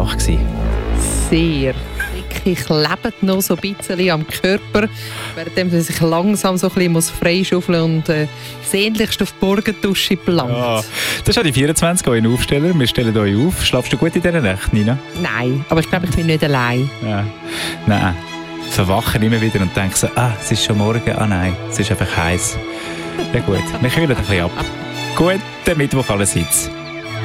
Nacht gewesen? Sehr. Ich lebe noch so ein bisschen am Körper, während er sich langsam so ein bisschen freischaufeln und sehnlichst auf die Morgendusche plant. Ja, das ist ja die 24, euer Aufsteller. Wir stellen euch auf. Schlafst du gut in dieser Nacht, Nina? Nein, aber ich glaube, ich bin nicht allein. Ja. Nein. Verwachen immer wieder und denken so, es ist schon morgen. Nein, es ist einfach heiß. Ja gut, wir kühlen ein bisschen ab. Guten Mittwoch allerseits.